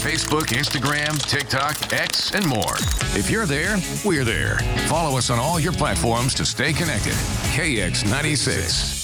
Facebook, Instagram, TikTok, X, and more. If you're there, we're there. Follow us on all your platforms to stay connected. KX96.